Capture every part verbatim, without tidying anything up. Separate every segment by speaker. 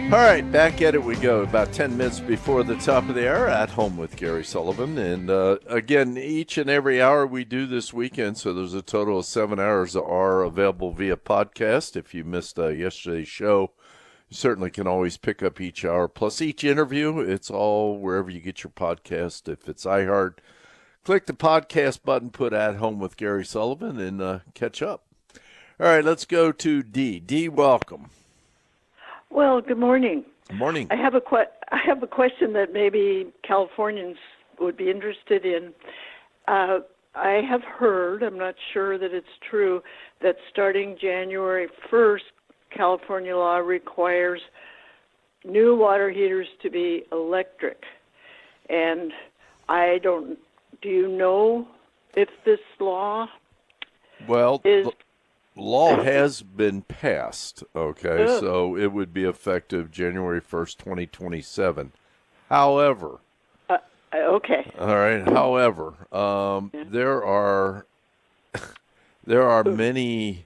Speaker 1: All right, back at it we go. About ten minutes before the top of the hour, at home with Gary Sullivan. And uh, again, each and every hour we do this weekend, so there's a total of seven hours that are available via podcast. If you missed uh, yesterday's show, you certainly can always pick up each hour. Plus each interview, it's all wherever you get your podcast. If it's iHeart, click the podcast button, put at home with Gary Sullivan, and uh, catch up. All right, let's go to D. D, welcome.
Speaker 2: Well, good morning.
Speaker 1: Good morning.
Speaker 2: I have a que- I have a question that maybe Californians would be interested in. Uh, I have heard, I'm not sure that it's true, that starting January first, California law requires new water heaters to be electric. And I don't, do you know if this law
Speaker 1: well,
Speaker 2: is...
Speaker 1: law has been passed, okay,
Speaker 2: Oh.
Speaker 1: so it would be effective January first, twenty twenty-seven. However,
Speaker 2: Uh, okay.
Speaker 1: all right, however, um,
Speaker 2: Yeah.
Speaker 1: there are there are many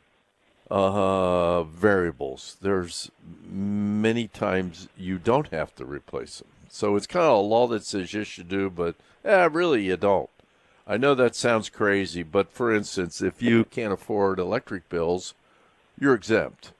Speaker 1: uh, variables. There's many times you don't have to replace them. So it's kind of a law that says yes, you do, but eh, really you don't. I know that sounds crazy, but for instance, if you can't afford electric bills, you're exempt.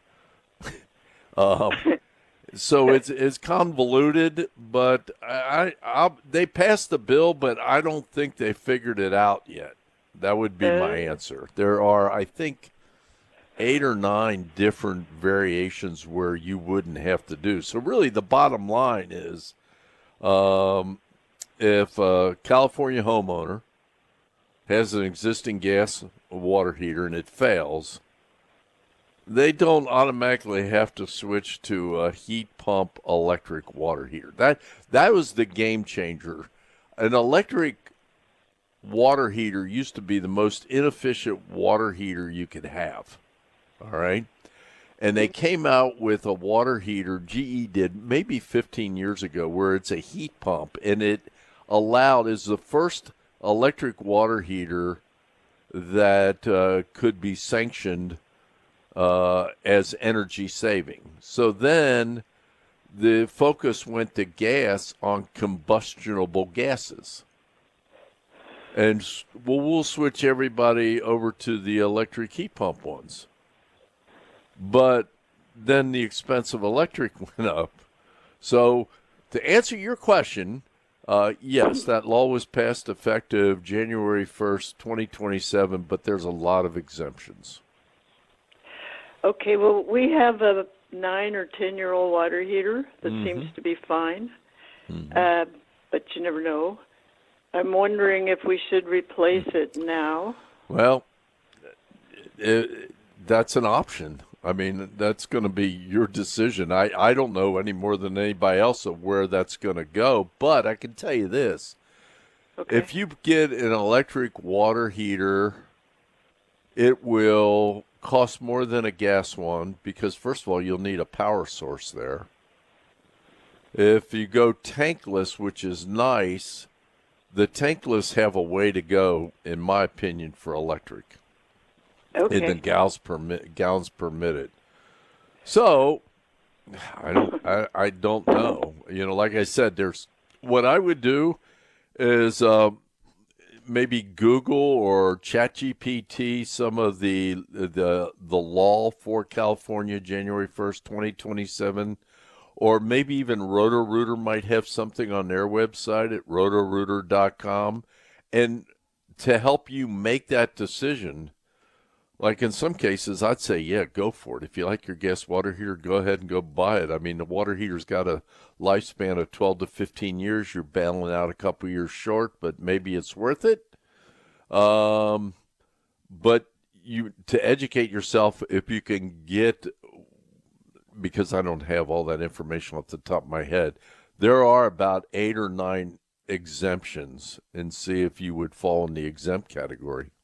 Speaker 1: um, so it's it's convoluted, but I, I they passed the bill, but I don't think they figured it out yet. That would be my answer. There are, I think, eight or nine different variations where you wouldn't have to do. So really, the bottom line is, um, if a California homeowner has an existing gas water heater and it fails, they don't automatically have to switch to a heat pump electric water heater. That that was the game changer. An electric water heater used to be the most inefficient water heater you could have. All right? And they came out with a water heater, G E did maybe fifteen years ago, where it's a heat pump, and it allowed, is the first electric water heater that uh, could be sanctioned uh, as energy saving. So then the focus went to gas on combustible gases. And well, we'll switch everybody over to the electric heat pump ones. But then the expense of electric went up. So to answer your question, Uh, yes, that law was passed effective January first, twenty twenty-seven, but there's a lot of exemptions.
Speaker 2: Okay, well, we have a nine or ten-year-old water heater that
Speaker 1: Mm-hmm.
Speaker 2: seems to be fine,
Speaker 1: Mm-hmm.
Speaker 2: uh, but you never know. I'm wondering if we should replace it now.
Speaker 1: Well, it, that's an option. I mean, that's going to be your decision. I, I don't know any more than anybody else of where that's going to go, but I can tell you this.
Speaker 2: Okay.
Speaker 1: If you get an electric water heater, it will cost more than a gas one because, first of all, you'll need a power source there. If you go tankless, which is nice, the tankless have a way to go, in my opinion, for electric.
Speaker 2: Okay.
Speaker 1: And the gallons permit gallons permitted. So I don't I, I don't know. You know, like I said, there's what I would do is uh, maybe Google or ChatGPT some of the the the law for California January first, twenty twenty-seven, or maybe even Roto-Rooter might have something on their website at roto rooter dot com, and to help you make that decision. Like in some cases, I'd say, yeah, go for it. If you like your gas water heater, go ahead and go buy it. I mean, the water heater's got a lifespan of twelve to fifteen years. You're battling out a couple years short, but maybe it's worth it. Um, but you to educate yourself, if you can get, because I don't have all that information off the top of my head, there are about eight or nine exemptions, and see if you would fall in the exempt category.